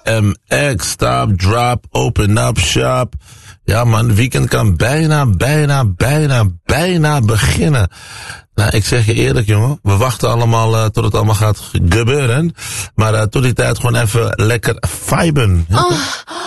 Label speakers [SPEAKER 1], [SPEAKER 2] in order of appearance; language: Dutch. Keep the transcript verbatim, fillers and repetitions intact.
[SPEAKER 1] M X, stop, drop, open up, shop. Ja man, het weekend kan bijna, bijna, bijna, bijna beginnen. Nou, ik zeg je eerlijk jongen, we wachten allemaal uh, tot het allemaal gaat gebeuren. Maar uh, tot die tijd gewoon even lekker viben.
[SPEAKER 2] Oh.